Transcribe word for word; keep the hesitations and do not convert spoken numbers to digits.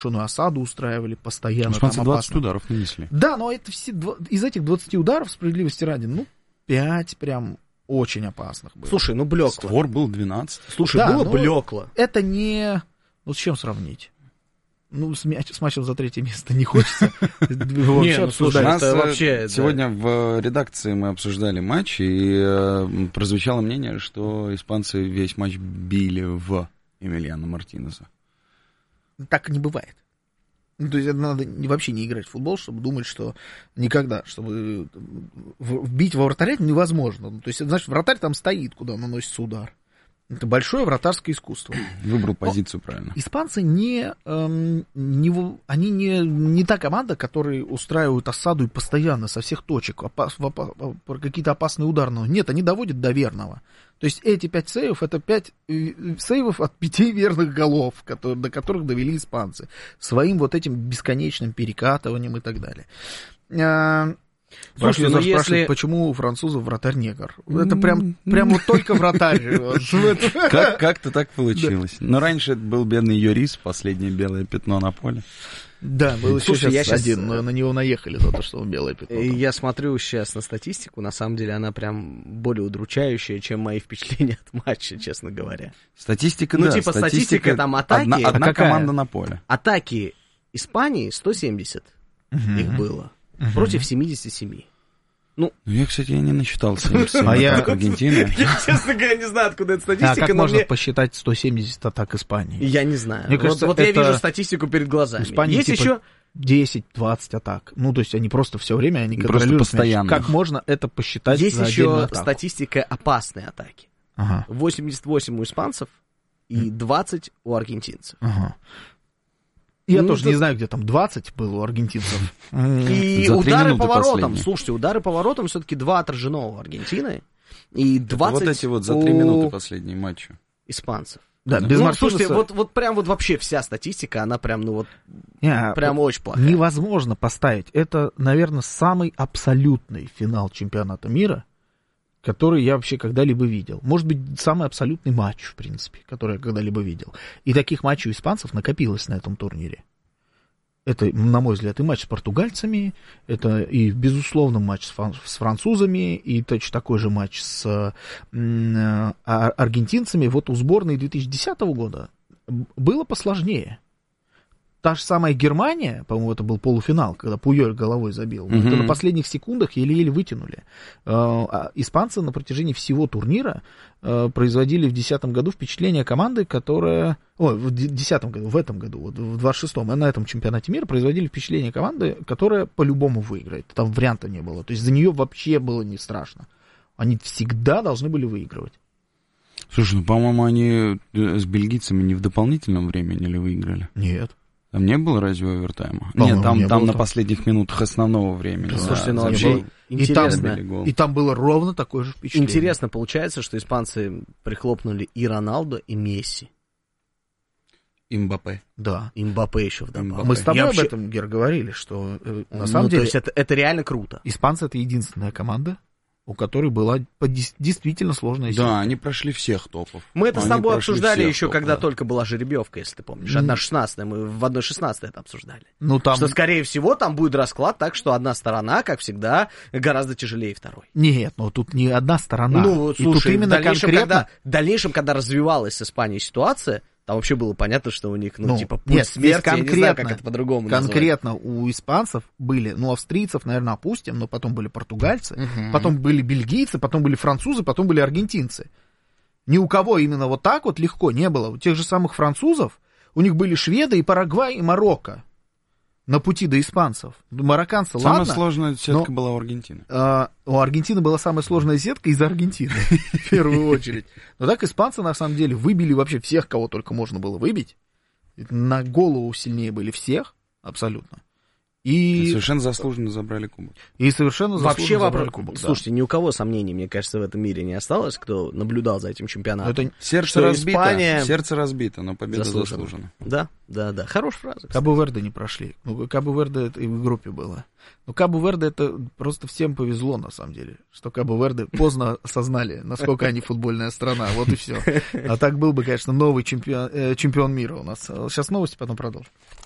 осаду устраивали постоянно. Испанцы двадцать ударов нанесли. Да, но это все, из этих двадцати ударов, справедливости ради, ну, пять прям очень опасных было. Слушай, ну блекло. Створ был двенадцать. Слушай, да, было ну, блекло. Это не... Ну, с чем сравнить? Ну, с, мяч, с матчем за третье место не хочется. Не, ну, слушай, это вообще... Сегодня в редакции мы обсуждали матч, и прозвучало мнение, что испанцы весь матч били в Эмилиано Мартинеса. Так не бывает. Ну, то есть надо вообще не играть в футбол, чтобы думать, что никогда, чтобы вбить во вратаря невозможно. То есть, значит, вратарь там стоит, куда наносится удар. Это большое вратарское искусство. Выбрал позицию Но правильно. Испанцы не, эм, не, они не, не та команда, которые устраивают осаду и постоянно со всех точек опас, опас, какие-то опасные удары. Нет, они доводят до верного. То есть эти пять сейвов, это пять сейвов от пяти верных голов, которые, до которых довели испанцы. Своим вот этим бесконечным перекатыванием и так далее. Слушай, ну если... почему у французов вратарь негр? Это прям, прям вот только вратарь. Как, как-то так получилось. Но раньше это был бедный Юрис, последнее белое пятно на поле. Да, был еще Слушай, сейчас я один, сейчас... но на него наехали за то, что он белое пятно. Там. Я смотрю сейчас на статистику, на самом деле она прям более удручающая, чем мои впечатления от матча, честно говоря. Статистика, ну, да. Ну, типа статистика, статистика там атаки. Одна, одна какая? команда на поле. Атаки Испании сто семьдесят uh-huh. их было. Uh-huh. Против семьдесят семь. Ну, ну, я, кстати, я не насчитал семьдесят семь а атак я... Аргентины. Я, честно говоря, не знаю, откуда эта статистика. А как можно мне... посчитать сто семьдесят атак Испании? Я не знаю. Мне вот кажется, вот это... я вижу статистику перед глазами. Испании есть типа еще десять-двадцать атак. Ну, то есть они просто все время, они просто постоянно. Мяч. Как можно это посчитать? Есть за еще статистика опасной атаки. Ага. восемьдесят восемь у испанцев и двадцать у аргентинцев. Ага. Я ну, тоже это... не знаю, где там двадцать было у аргентинцев. И удары по воротам. Слушайте, удары по воротам все-таки два отражено у Аргентины. И двадцать вот эти вот за три минуты последние матчи. Испанцев. Да, да. без ну, Мартинеса... слушайте, вот, вот прям вот вообще вся статистика, она прям, ну вот, Не, прям вот очень плохая. Невозможно поставить. Это, наверное, самый абсолютный финал чемпионата мира, который я вообще когда-либо видел. Может быть, самый абсолютный матч, в принципе, который я когда-либо видел. И таких матчей у испанцев накопилось на этом турнире. Это, на мой взгляд, и матч с португальцами, это и, безусловно, матч с французами, и точно такой же матч с э, аргентинцами. Вот у сборной две тысячи десятого года было посложнее. Та же самая Германия, по-моему, это был полуфинал, когда Пуйоль головой забил. Mm-hmm. Это на последних секундах еле-еле вытянули. А испанцы на протяжении всего турнира производили в десятом году впечатление команды, которая... Ой, в десятом году, в этом году, вот в двадцать шестом, а на этом чемпионате мира производили впечатление команды, которая по-любому выиграет. Там варианта не было. То есть за нее вообще было не страшно. Они всегда должны были выигрывать. Слушай, ну, по-моему, они с бельгийцами не в дополнительном времени ли выиграли? Нет. Там не было разве овертайма? По-моему, Нет, там, не там было. На последних минутах основного времени. Да, да, слушайте, ну вообще интересно. И там, и там было ровно такое же впечатление. Интересно получается, что испанцы прихлопнули и Роналдо, и Месси. И Мбаппе. Да. И Мбаппе еще вдобавок. Мы с тобой Я об вообще... этом, Гер, говорили, что э, на ну, самом деле... То есть это, это реально круто. Испанцы — это единственная команда, у которой была действительно сложная ситуация. Да, они прошли всех топов. Мы это они с тобой обсуждали еще, топов, когда да. только была жеребьевка, если ты помнишь. одна шестнадцатая, мы в одна шестнадцатая это обсуждали. Ну, там... Что, скорее всего, там будет расклад так, что одна сторона, как всегда, гораздо тяжелее второй. Нет, ну тут не одна сторона. Ну, и слушай, тут именно в, дальнейшем, конкретно... когда, в дальнейшем, когда развивалась с Испанией ситуация, там вообще было понятно, что у них, ну, ну типа, путь нет, смерти, конкретно, я не знаю, как это по-другому конкретно назвать. У испанцев были, ну, австрийцев, наверное, опустим, но потом были португальцы, uh-huh. потом были бельгийцы, потом были французы, потом были аргентинцы. Ни у кого именно вот так вот легко не было. У тех же самых французов, у них были шведы и Парагвай, и Марокко на пути до испанцев. Марокканцы, Самая ладно. Самая сложная сетка но, была у Аргентины. Э, у Аргентины была самая сложная сетка из Аргентины, в первую очередь. Но так испанцы, на самом деле, выбили вообще всех, кого только можно было выбить. На голову сильнее были всех, абсолютно. И... и совершенно заслуженно забрали кубок. И совершенно заслуженно Вообще забрали вопрос... кубок. Слушайте, да. ни у кого сомнений, мне кажется, в этом мире не осталось, кто наблюдал за этим чемпионатом. Это... Сердце что разбито, Испания... сердце разбито, но победа заслужена. заслужена. Да, да, да. Хорошая фраза. Кабо-Верде не прошли. Ну, Кабо-Верде это и в группе было. Но Кабо-Верде это просто всем повезло, на самом деле. Что Кабо-Верде поздно осознали, насколько они футбольная страна. Вот и все. А так был бы, конечно, новый чемпион, э, чемпион мира у нас. Сейчас новости, потом продолжим.